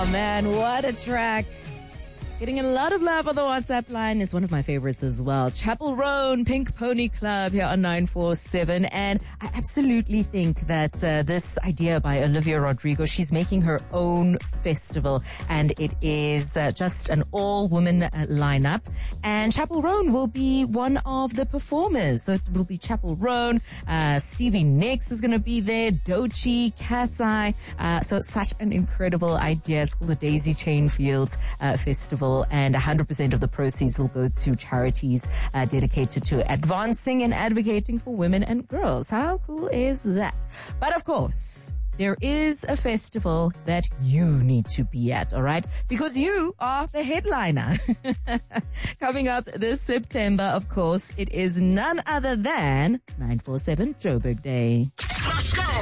Oh man, what a track. Getting a lot of love on the WhatsApp line is one of my favorites as well. Chapel Roan, Pink Pony Club here on 947. And I absolutely think that this idea by Olivia Rodrigo, she's making her own festival. And it is just an all-woman lineup. And Chapel Roan will be one of the performers. So it will be Chapel Roan. Stevie Nicks is going to be there. Doechii, Cat's Eye. So it's such an incredible idea. It's called the Daisy Chain Fields Festival. And 100% of the proceeds will go to charities dedicated to advancing and advocating for women and girls. How cool is that? But of course, there is a festival that you need to be at, all right? Because you are the headliner. Coming up this September, of course, it is none other than 947 Joburg Day.